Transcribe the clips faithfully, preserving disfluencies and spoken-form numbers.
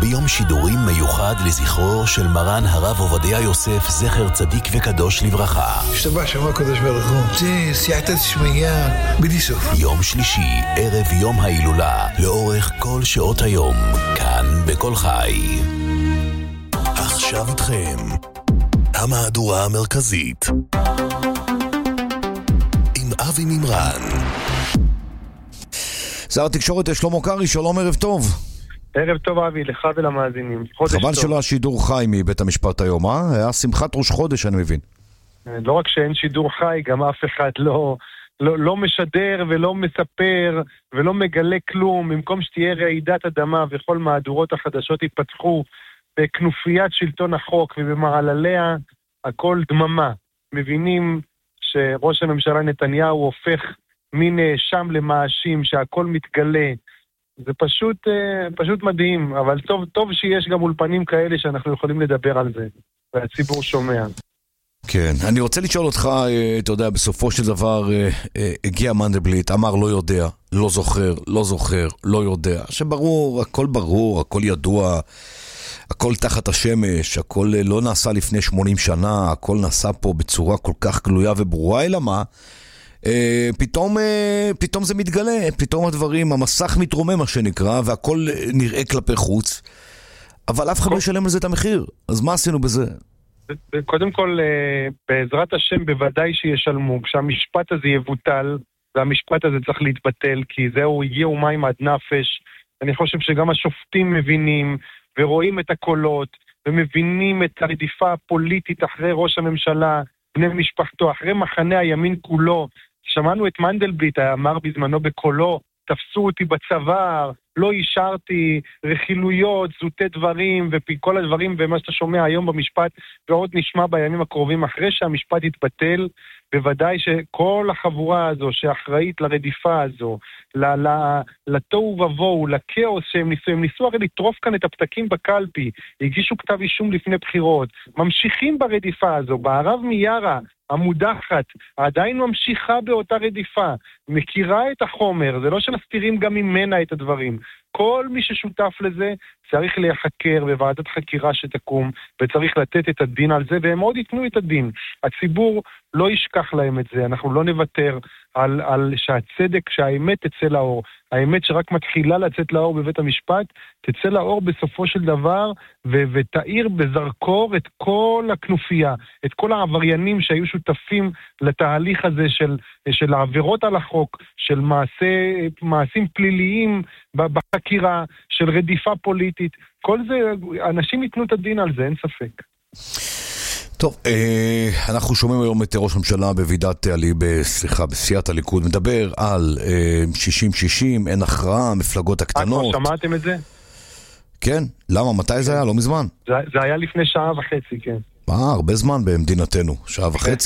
ביום שידורים מיוחד לזכרו של מרן הרב עובדיה יוסף זכר צדיק וקדוש לברכה. השתבח שמו הקדוש ברוך הוא. זה סייעתא דשמיא בלי סוף. יום שלישי, ערב יום ההילולה, לאורך כל שעות היום, כאן בכל חי. עכשיו איתכם המהדורה המרכזית עם אבי מימרן. שר התקשורת שלמה קרעי, שלום, ערב טוב. ערב טוב אבי, לך ולמאזינים. חבל שלא השידור חי מבית המשפט היום, אה? היה שמחת ראש חודש, אני מבין. לא רק שאין שידור חי, גם אף אחד לא, לא, לא משדר ולא מספר ולא מגלה כלום. במקום שתהיה רעידת אדמה וכל מהדורות החדשות ייפתחו בכנופיית שלטון החוק ובמעלליה, הכל דממה. מבינים שראש הממשלה נתניהו הופך מנאשם למאשים, שהכל מתגלה. זה פשוט, פשוט מדהים, אבל טוב, טוב שיש גם אולפנים כאלה שאנחנו יכולים לדבר על זה, והציבור שומע. כן, אני רוצה לשאול אותך, אתה יודע, בסופו של דבר הגיע מנדלבליט, אמר לא יודע, לא זוכר, לא זוכר, לא יודע, שברור, הכל ברור, הכל ידוע, הכל תחת השמש, הכל לא נעשה לפני שמונים שנה, הכל נעשה פה בצורה כל כך גלויה וברורה, אלא מה? Uh, פתאום, uh, פתאום זה מתגלה, פתאום הדברים, המסך מתרומם מה שנקרא, והכל נראה כלפי חוץ, אבל אף אחד לא ישלם על זה את המחיר. אז מה עשינו בזה? קודם כל, uh, בעזרת השם בוודאי שישלמו, כשהמשפט הזה יבוטל, והמשפט הזה צריך להתבטל, כי זהו, הגיעו מים עד נפש. אני חושב שגם השופטים מבינים, ורואים את הקולות, ומבינים את הרדיפה הפוליטית אחרי ראש הממשלה, בני משפחתו, אחרי מחנה הימין כולו. שמענו את מנדלבליט, אמר בזמנו בקולו, תפסו אותי בצוואר, לא אישרתי רכילויות, זוטי דברים, וכל הדברים, ומה שאתה שומע היום במשפט, ועוד נשמע בימים הקרובים, אחרי שהמשפט יתבטל, בוודאי שכל החבורה הזו, שאחראית לרדיפה הזו, לתוהו ובוהו, לקאוס שהם ניסו, הם ניסו הרי לטרוף כאן את הפתקים בקלפי, הגישו כתב אישום לפני בחירות, ממשיכים ברדיפה הזו, בערב מיארה, המודחת, עדיין ממשיכה באותה רדיפה, מכירה את החומר, זה לא שנסתירים גם ממנה את הדברים. כל מי ששותף לזה צריך להיחקר בוועדת חקירה שתקום, וצריך לתת את הדין על זה, והם עוד ייתנו את הדין. הציבור לא ישכח להם את זה, אנחנו לא נוותר על, על שהצדק, שהאמת תצא לאור. האמת שרק מתחילה לצאת לאור בבית המשפט, תצא לאור בסופו של דבר, ו- ותאיר בזרקור את כל הכנופיה, את כל העבריינים שהיו שותפים לתהליך הזה של, של העבירות על החוק, של מעשה, מעשים פליליים בחקירה, של רדיפה פוליטית. כל זה, אנשים ייתנו את הדין על זה, אין ספק. טוב, אנחנו שומעים היום את ראש הממשלה בוועידת עלי, סליחה, בסיעת הליכוד, מדבר על שישים שישים, אין הכרעה, המפלגות הקטנות. כבר שמעתם את זה? כן, למה? מתי זה היה? לא מזמן. זה, זה היה לפני שעה וחצי, כן. אה, הרבה זמן במדינתנו, שעה וחצי.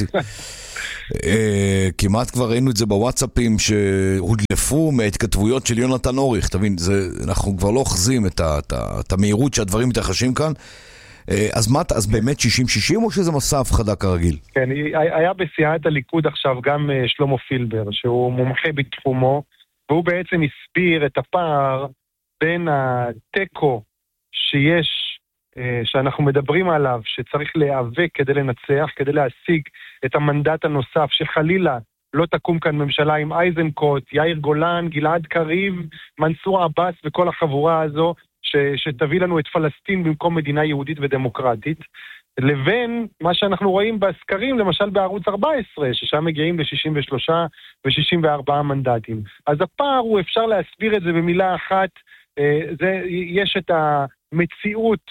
כמעט כבר ראינו את זה בוואטסאפים שהודלפו מההתכתבויות של יונתן אוריך, תבין, אנחנו כבר לא אוחזים את המהירות שהדברים מתרחשים כאן. אז מה, אז באמת שישים שישים או שזה מסע הפחדה כרגיל? כן, היה בסיעת הליכוד עכשיו גם שלמה פילבר, שהוא מומחה בתחומו, והוא בעצם הסביר את הפער בין הטקו שיש, שאנחנו מדברים עליו, שצריך להיאבק כדי לנצח, כדי להשיג את המנדט הנוסף, שחלילה לא תקום כאן ממשלה עם אייזנקוט, יאיר גולן, גלעד קריב, מנסור עבאס וכל החבורה הזו, ש, שתביא לנו את פלסטין במקום מדינה יהודית ודמוקרטית, לבין מה שאנחנו רואים בסקרים, למשל בערוץ ארבע עשרה, ששם מגיעים ל-שישים ושלושה ו-שישים וארבעה מנדטים. אז הפער הוא, אפשר להסביר את זה במילה אחת, זה, יש את המציאות,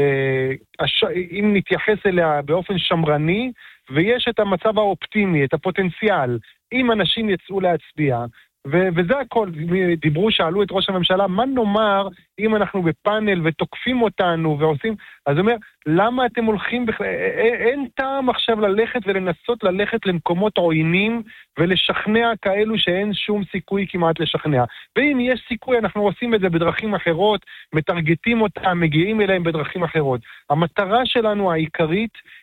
אם נתייחס אליה באופן שמרני, ויש את המצב האופטימי, את הפוטנציאל. אם אנשים יצאו להצביע, ו- וזה הכל, דיברו, שאלו את ראש הממשלה, מה נאמר אם אנחנו בפאנל ותוקפים אותנו ועושים, אז הוא אומר, למה אתם הולכים, בכ... אין טעם עכשיו ללכת ולנסות ללכת למקומות עוינים ולשכנע כאלו שאין שום סיכוי כמעט לשכנע. ואם יש סיכוי, אנחנו עושים את זה בדרכים אחרות, מטרגטים אותם, מגיעים אליהם בדרכים אחרות. המטרה שלנו העיקרית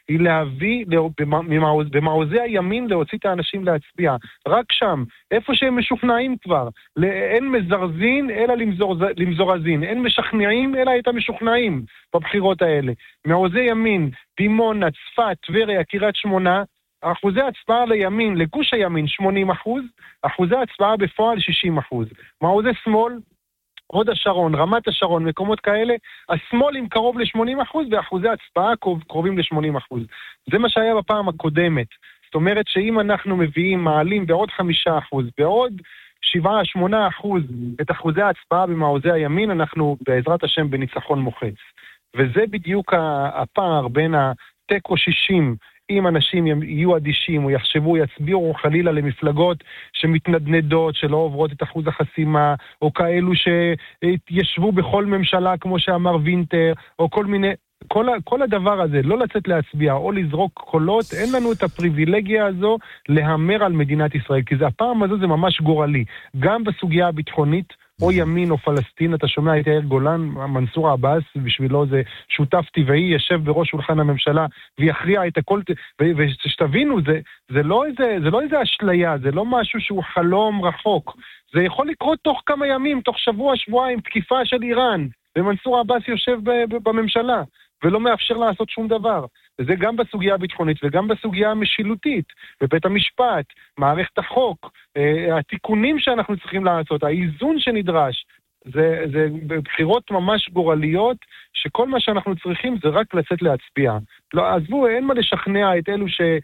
היא להביא במעוזי הימין להוציא את האנשים להצביע. רק שם, איפה שהם משוכנעים כבר. אין מזרזין אלא למזורזין. אין משכנעים אלא את המשוכנעים בבחירות האלה. מעוזי ימין, דימונה, צפת, טבריה, קריית שמונה, אחוזי הצבעה לימין, לגוש הימין שמונים אחוז, אחוזי הצבעה בפועל שישים אחוז. מעוזי שמאל, הוד השרון, רמת השרון, מקומות כאלה, השמאל עם קרוב ל-שמונים אחוז, ואחוזי הצבעה קרובים ל-שמונים אחוז. זה מה שהיה בפעם הקודמת. זאת אומרת שאם אנחנו מביאים, מעלים בעוד חמישה אחוז, בעוד שבעה, שמונה אחוז את אחוזי ההצבעה במעוזי הימין, אנחנו בעזרת השם בניצחון מוחץ. וזה בדיוק הפער בין הטקו שישים, אם אנשים יהיו אדישים או יחשבו, יצביעו חלילה למפלגות שמתנדנדות, שלא עוברות את אחוז החסימה, או כאלו שישבו בכל ממשלה, כמו שאמר וינטר, או כל מיני, כל, כל הדבר הזה, לא לצאת להצביע או לזרוק קולות, אין לנו את הפריבילגיה הזו להמר על מדינת ישראל, כי זה הפעם הזו זה ממש גורלי, גם בסוגיה הביטחונית, או ימין או פלסטין, אתה שומע את יאיר גולן, מנסור עבאס, בשבילו זה שותף טבעי, ישב בראש שולחן הממשלה, ויכריע את הכל, ושתבינו, זה, זה לא איזה, זה לא איזה אשליה, זה לא משהו שהוא חלום רחוק, זה יכול לקרות תוך כמה ימים, תוך שבוע, שבועיים, תקיפה של איראן, ומנסור עבאס יושב בממשלה, ולא מאפשר לעשות שום דבר. וזה גם בסוגיה הביטחונית וגם בסוגיה המשילותית, בבית המשפט, מערכת החוק, התיקונים שאנחנו צריכים לעשות, האיזון שנדרש, זה, זה בחירות ממש גורליות, שכל מה שאנחנו צריכים זה רק לצאת להצביע. לא, עזבו, אין מה לשכנע את אלו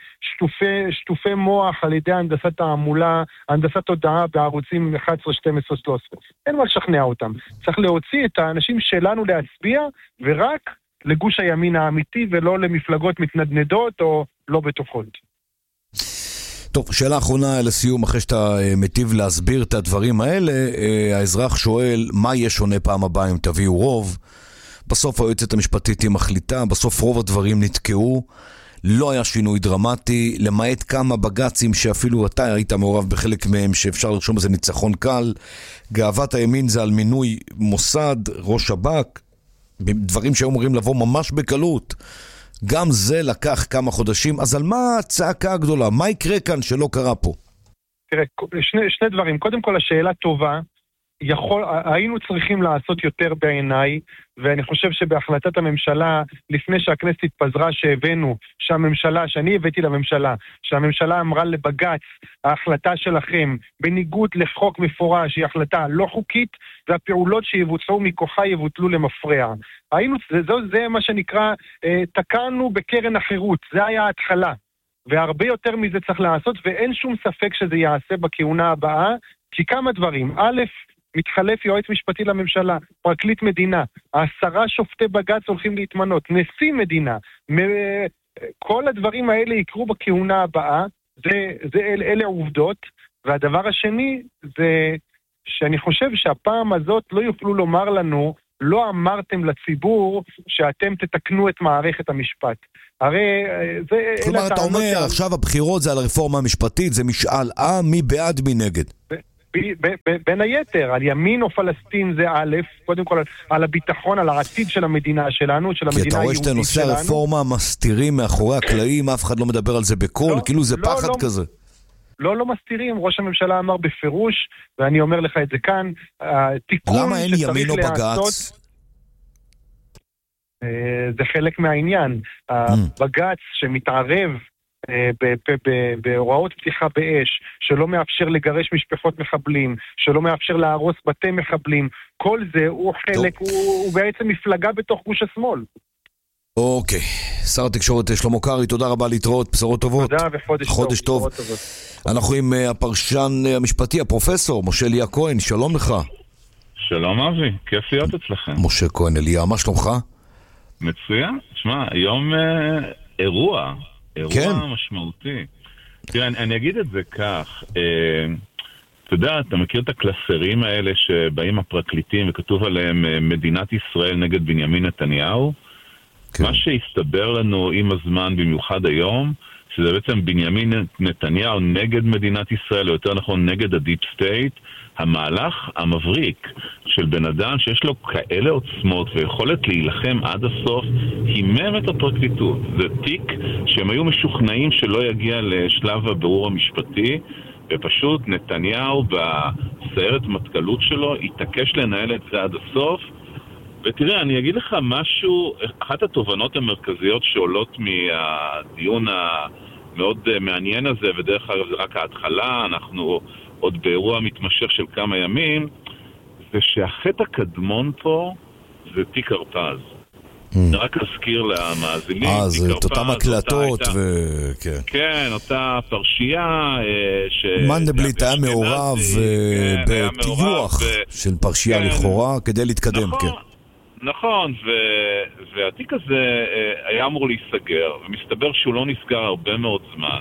ששטופי מוח על ידי הנדסת תעמולה, הנדסת תודעה בערוצים אחת עשרה, שתים עשרה, שלוש עשרה. אין מה לשכנע אותם. צריך להוציא את האנשים שלנו להצביע, ורק לגוש הימין האמיתי, ולא למפלגות מתנדנדות או לא בטוחות. טוב, שאלה אחרונה לסיום, אחרי שאתה מטיב להסביר את הדברים האלה, האזרח שואל, מה יהיה שונה פעם הבאה אם תביאו רוב? בסוף היועצת המשפטית היא מחליטה, בסוף רוב הדברים נתקעו, לא היה שינוי דרמטי, למעט כמה בגצים שאפילו אתה היית מעורב בחלק מהם, שאפשר לרשום איזה ניצחון קל. גאוות הימין זה על מינוי מוסד, ראש שב"כ, דברים שהיו אמורים לבוא ממש בקלות. גם זה לקח כמה חודשים, אז על מה הצעקה הגדולה? מה יקרה כאן שלא קרה פה? תראה, שני, שני דברים. קודם כל, השאלה טובה. יכול, היינו צריכים לעשות יותר בעיניי, ואני חושב שבהחלטת הממשלה, לפני שהכנסת התפזרה, שהבאנו, שהממשלה, שאני הבאתי לממשלה, שהממשלה אמרה לבג"ץ, ההחלטה שלכם, בניגוד לחוק מפורש, היא החלטה לא חוקית, והפעולות שיבוצעו מכוחה יבוטלו למפרע. היינו, זה, זה, זה מה שנקרא, תקענו בקרן החירות, זה היה ההתחלה, והרבה יותר מזה צריך לעשות, ואין שום ספק שזה יעשה בכהונה הבאה, כי כמה דברים. א', מתחלף יועץ משפטי לממשלה, פרקליט מדינה, העשרה שופטי בג"ץ הולכים להתמנות, נשיא מדינה, כל הדברים האלה יקרו בכהונה הבאה, זה, זה, אל, אלה עובדות, והדבר השני זה שאני חושב שהפעם הזאת לא יוכלו לומר לנו, לא אמרתם לציבור שאתם תתקנו את מערכת המשפט. הרי זה... כלומר, אתה אומר, שעל... עכשיו הבחירות זה על הרפורמה המשפטית, זה משאל עם, מי בעד, מי נגד. ב- ב- ב- בין היתר, על ימין או פלסטין זה א', קודם כל על הביטחון, על העתיד של המדינה שלנו, של המדינה היהודית שלנו. כי אתה רואה שאתה נושא הרפורמה מסתירים מאחורי הקלעים, אף אחד לא מדבר על זה בקול, לא, כאילו זה לא, פחד לא, כזה. לא, לא מסתירים, ראש הממשלה אמר בפירוש, ואני אומר לך את זה כאן, התיקון למה אין ימין או בג"ץ? זה חלק מהעניין. הבג"ץ שמתערב בהוראות פתיחה באש, שלא מאפשר לגרש משפחות מחבלים, שלא מאפשר להרוס בתי מחבלים, כל זה הוא חלק, הוא בעצם מפלגה בתוך גוש השמאל. אוקיי, שר התקשורת שלמה קרעי, תודה רבה, להתראות, בשורות טובות. תודה וחודש טוב. אנחנו עם הפרשן המשפטי, הפרופסור משה אליה כהן, שלום לך. שלום אבי, כיף להיות אצלכם. משה כהן אליה, מה שלומך? מצוין, תשמע, היום אה, אירוע, אירוע כן. משמעותי. תראה, אני, אני אגיד את זה כך, אה, אתה יודע, אתה מכיר את הקלסרים האלה שבאים הפרקליטים וכתוב עליהם אה, מדינת ישראל נגד בנימין נתניהו? כן. מה שהסתבר לנו עם הזמן, במיוחד היום, שזה בעצם בנימין נתניהו נגד מדינת ישראל, או יותר נכון נגד הדיפ סטייט, המהלך המבריק של בן אדם שיש לו כאלה עוצמות ויכולת להילחם עד הסוף, הימם את הפרקליטות. זה תיק שהם היו משוכנעים שלא יגיע לשלב הבירור המשפטי, ופשוט נתניהו בסיירת מטכ"לות שלו התעקש לנהל את זה עד הסוף. ותראה, אני אגיד לך משהו, אחת התובנות המרכזיות שעולות מהדיון המאוד מעניין הזה, ודרך אגב זה רק ההתחלה, אנחנו עוד באירוע מתמשך של כמה ימים, זה שהחטא הקדמון פה זה תיק הרפז. רק אזכיר למאזינים. אה, זה את אותם הקלטות ו... כן, אותה פרשייה מנדלבליט היה מעורב בטיוח של פרשייה לכאורה כדי להתקדם, כן. נכון, והתיק הזה היה אמור להיסגר, ומסתבר שהוא לא נסגר הרבה מאוד זמן.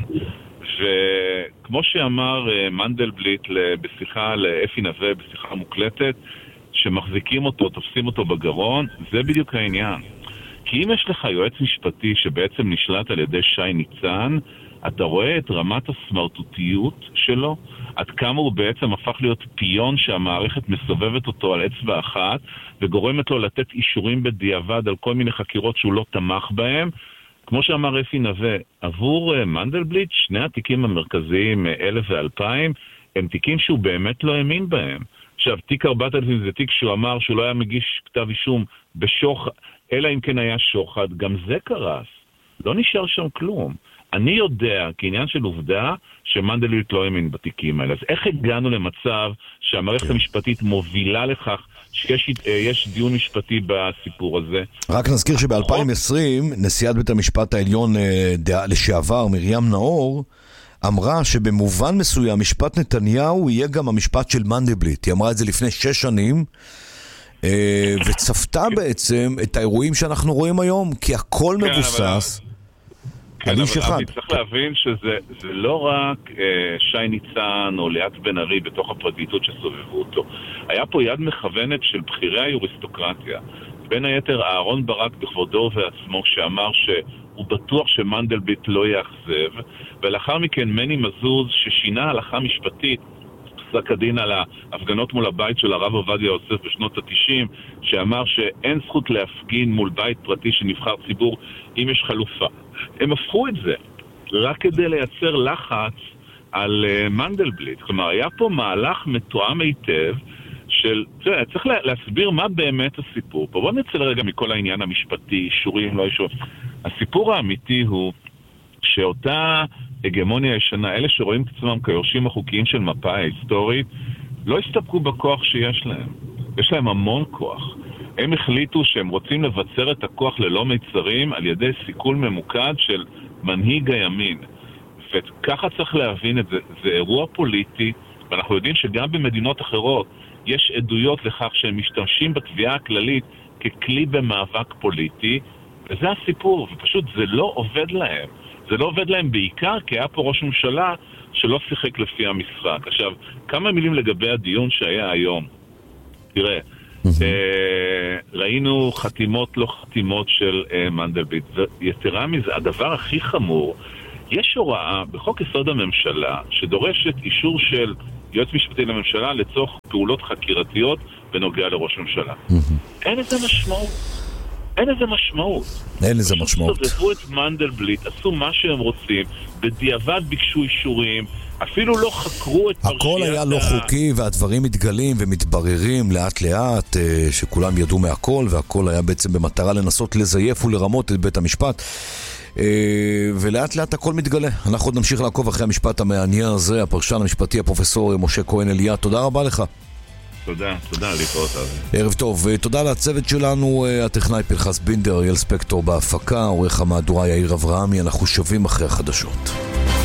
וכמו שאמר מנדלבליט בשיחה לאפי נווה, בשיחה מוקלטת, שמחזיקים אותו, תופסים אותו בגרון, זה בדיוק העניין. כי אם יש לך יועץ משפטי שבעצם נשלט על ידי שי ניצן, אתה רואה את רמת הסמרטוטיות שלו, עד כמה הוא בעצם הפך להיות פיון שהמערכת מסובבת אותו על אצבע אחת, וגורמת לו לתת אישורים בדיעבד על כל מיני חקירות שהוא לא תמך בהם. כמו שאמר אפי נווה, עבור מנדלבליט, שני התיקים המרכזיים, אלף ואלפיים, הם תיקים שהוא באמת לא האמין בהם. עכשיו, תיק ארבעת אלפים זה תיק שהוא אמר שהוא לא היה מגיש כתב אישום בשוחד, אלא אם כן היה שוחד, גם זה קרס. לא נשאר שם כלום. אני יודע, כעניין של עובדה, שמנדלבליט לא האמין בתיקים האלה. אז איך הגענו למצב שהמערכת המשפטית מובילה לכך שיש יש דיון משפטי בסיפור הזה? רק נזכיר שב-אלפיים ועשרים נשיאת בית המשפט העליון לשעבר, מרים נאור, אמרה שבמובן מסוים משפט נתניהו יהיה גם המשפט של מנדלבליט. היא אמרה את זה לפני שש שנים, וצפתה בעצם את האירועים שאנחנו רואים היום, כי הכל מבוסס על איש אחד. צריך להבין שזה לא רק שי ניצן או ליאת בן ארי בתוך הפרקליטות שסובבו אותו. היה פה יד מכוונת של בחירי היוריסטוקרטיה. בין היתר אהרון ברק בכבודו ובעצמו, שאמר שהוא בטוח שמנדלבליט לא יאכזב, ולאחר מכן מני מזוז ששינה הלכה משפטית, פסק הדין על ההפגנות מול הבית של הרב עובדיה יוסף בשנות ה-תשעים, שאמר שאין זכות להפגין מול בית פרטי של נבחר ציבור אם יש חלופה. הם הפכו את זה רק כדי לייצר לחץ על uh, מנדלבליט. כלומר, היה פה מהלך מתואם היטב של, תראה, צריך להסביר מה באמת הסיפור פה. בואו נצא לרגע מכל העניין המשפטי, אישורים, לא אישורים. הסיפור האמיתי הוא שאותה הגמוניה ישנה, אלה שרואים את עצמם כיורשים החוקיים של מפה ההיסטורית, לא הסתפקו בכוח שיש להם. יש להם המון כוח. הם החליטו שהם רוצים לבצר את הכוח ללא מיצרים על ידי סיכול ממוקד של מנהיג הימין. וככה צריך להבין את זה. זה אירוע פוליטי, ואנחנו יודעים שגם במדינות אחרות יש עדויות לכך שהם משתמשים בתביעה הכללית ככלי במאבק פוליטי, וזה הסיפור, ופשוט זה לא עובד להם. זה לא עובד להם בעיקר כי היה פה ראש ממשלה שלא שיחק לפי המשחק. עכשיו, כמה מילים לגבי הדיון שהיה היום. תראה, ראינו חתימות לא חתימות של מנדלבליט, ויתרה מזה, הדבר הכי חמור, יש הוראה בחוק יסוד הממשלה שדורשת אישור של יועץ משפטי לממשלה לצורך פעולות חקירתיות בנוגע לראש ממשלה. אין איזה משמעות. אין איזה משמעות. אין איזה משמעות. פשוט סובבו את מנדלבליט, עשו מה שהם רוצים, בדיעבד ביקשו אישורים, אפילו לא חקרו את פרשיית... הכל היה לא חוקי, והדברים מתגלים ומתבררים לאט לאט, שכולם ידעו מהכל, והכל היה בעצם במטרה לנסות לזייף ולרמות את בית המשפט. ולאט לאט הכל מתגלה. אנחנו עוד נמשיך לעקוב אחרי המשפט המעניין הזה, הפרשן המשפטי הפרופסור משה כהן אליה. תודה רבה לך. תודה, תודה, להתראות אבי. ערב טוב, תודה לצוות שלנו, הטכנאי פנחס בינדר, אריאל ספקטור בהפקה, עורך המהדורה יאיר אברהמי. אנחנו שווים אחרי החדשות.